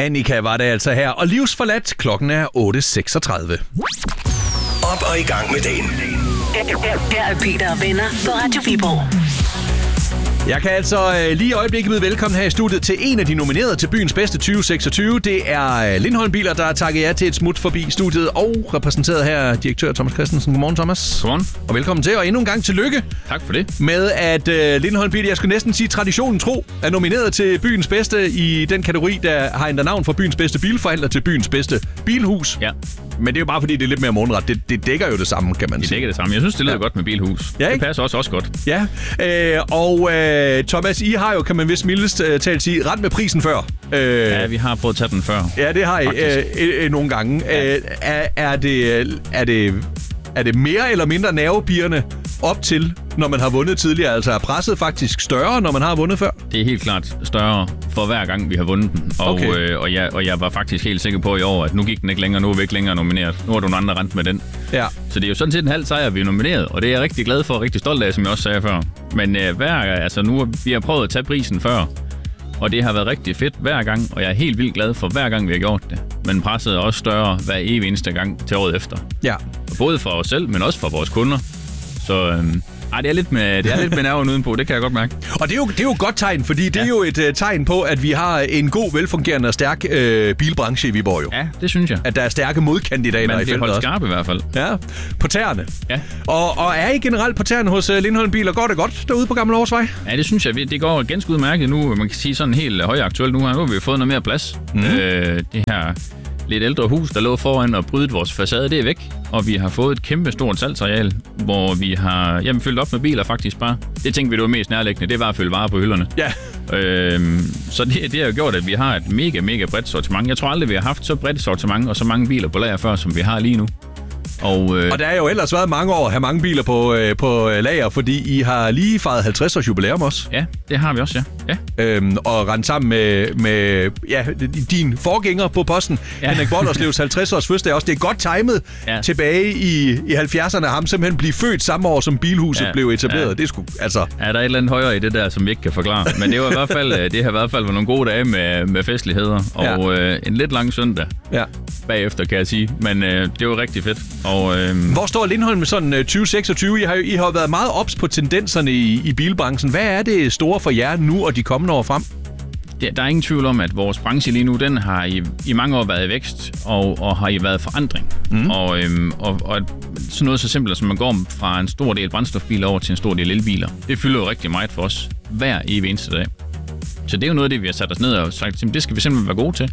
Annika var det altså her, og livsforladt. Klokken er 8.36. Op og i gang med dagen. Her er Peter og venner på Radio Viborg. Jeg kan altså lige i øjeblikket byde velkommen her i studiet til en af de nominerede til byens bedste 2026. Det er Lindholm Biler, der har takket jer til et smut forbi studiet, og repræsenteret her direktør Thomas Christensen. Godmorgen, Thomas. Godmorgen. Og velkommen til, og endnu en gang tillykke. Tak for det. Med at Lindholm Biler, jeg skulle næsten sige traditionen tro, er nomineret til byens bedste i den kategori, der har ændret navn fra byens bedste bilforhandler til byens bedste bilhus. Ja. Men det er jo bare fordi, det er lidt mere månedret. Det dækker jo det samme, kan man sige. Det dækker det samme. Jeg synes, det lyder godt med bilhus. Ja, det passer også godt. Ja, og Thomas, I har jo, kan man vist mildest talt sige, ret med prisen før. Ja, vi har prøvet at tage den før. Ja, det har I nogle gange. Ja. Er det mere eller mindre nervepirrende op til, når man har vundet tidligere? Altså er presset faktisk større, når man har vundet før? Det er helt klart større for hver gang, vi har vundet den. Og jeg var faktisk helt sikker på i år, at nu gik den ikke længere, nu er vi ikke længere nomineret. Nu er du nogle andre rent med den. Ja. Så det er jo sådan set en halv sejr, vi er nomineret, og det er jeg rigtig glad for og rigtig stolt af, som jeg også sagde før. Men vi har prøvet at tage prisen før, og det har været rigtig fedt hver gang, og jeg er helt vildt glad for hver gang, vi har gjort det. Men presset er også større hver evig eneste gang til året efter. Ja. Både for os selv, men også for vores kunder. Så det er lidt med nerven udenpå, det kan jeg godt mærke. Og det er jo et godt tegn, fordi det er jo et tegn på, at vi har en god, velfungerende og stærk bilbranche i Viborg jo. Ja, det synes jeg. At der er stærke modkandidater i feltet. Man bliver holdt skarp i hvert fald. Ja, på tæerne. Ja. Og er I generelt på tæerne hos Lindholm Biler? Går det godt derude på Gammel Aarhusvej? Ja, det synes jeg. Det går ganske udmærket nu. Man kan sige sådan helt højaktuelt nu har vi fået noget mere plads. Det her lidt ældre hus, der lå foran og brydet vores facade, det er væk. Og vi har fået et kæmpe stort salgsareal, hvor vi har fyldt op med biler faktisk bare. Det tænkte vi, det var mest nærliggende. Det var at fylde varer på hylderne. Ja. Så det har jo gjort, at vi har et mega, mega bredt sortiment. Jeg tror aldrig, vi har haft så bredt sortiment og så mange biler på lager før, som vi har lige nu. Og der er jo ellers været mange år at have mange biler på lager, fordi I har lige fejret 50 års jubilæum også. Ja, det har vi også, ja. Og rendt sammen med din forgænger på posten, Henrik Bollerslevs 50 års fødselsdag også. Det er godt timet tilbage i 70'erne, ham simpelthen blive født samme år, som bilhuset blev etableret. Ja. Det skulle, altså... Ja, der er et eller andet højere i det der, som vi ikke kan forklare. Men det var i hvert fald, det har i hvert fald været nogle gode dage med festligheder, og en lidt lang søndag bagefter, kan jeg sige. Men det var rigtig fedt. Hvor står Lindholm med sådan 2026? I har været meget ops på tendenserne i bilbranchen. Hvad er det store for jer nu og de kommende år frem? Der er ingen tvivl om, at vores branche lige nu, den har i mange år været i vækst og har i været forandring. Og sådan noget så simpelt, som man går fra en stor del brændstofbiler over til en stor del elbiler. Det fylder jo rigtig meget for os hver evig eneste dag. Så det er jo noget af det, vi har sat os ned og sagt, det skal vi simpelthen være gode til.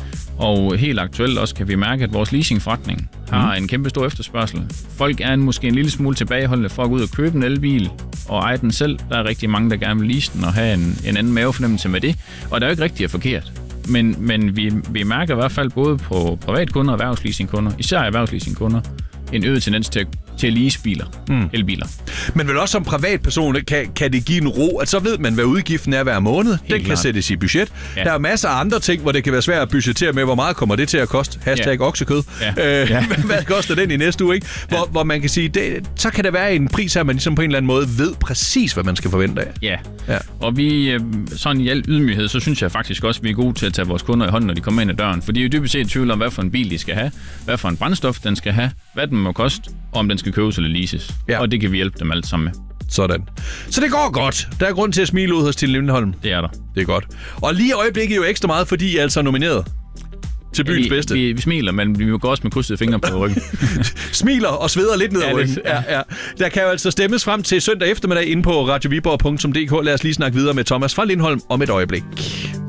Og helt aktuelt også kan vi mærke, at vores leasingforretning har en kæmpe stor efterspørgsel. Folk er måske en lille smule tilbageholdende for at gå ud og købe en elbil og eje den selv. Der er rigtig mange, der gerne vil lease den og have en anden mavefornemmelse med det. Og det er jo ikke rigtigt forkert. Men vi mærker i hvert fald både på privatkunder og erhvervsleasingkunder, især erhvervsleasingkunder, en øget tendens til at lease biler, elbiler. Men vel også som privatperson kan det give en ro, at så ved man, hvad udgiften er hver måned. Helt den kan sættes i budget. Ja. Der er masser af andre ting, hvor det kan være svært at budgettere med, hvor meget kommer det til at koste. #oksekød. Hvad koster den i næste uge, ikke? Hvor man kan sige, så kan der være en pris her, man ligesom på en eller anden måde ved præcis, hvad man skal forvente af. Ja. Og vi, sådan i al ydmyghed, så synes jeg faktisk også, at vi er gode til at tage vores kunder i hånden, når de kommer ind ad døren. For de er jo dybest set i tvivl om, hvad for en bil de skal have, hvad for en brændstof den skal have, hvad den må koste, og om den skal købes eller leases. Ja. Og det kan vi hjælpe dem alle sammen med. Sådan. Så det går godt. Der er grund til at smile ud hos Tine Lindholm. Det er der. Det er godt. Og lige i øjeblikket jo ekstra meget, fordi I er altså nomineret til byens bedste. Vi smiler, men vi går også med krydsede fingre på ryggen. Smiler og sveder lidt ned ad ryggen. Ja. Der kan jo altså stemmes frem til søndag eftermiddag inde på radioviborg.dk. Lad os lige snakke videre med Thomas fra Lindholm om et øjeblik.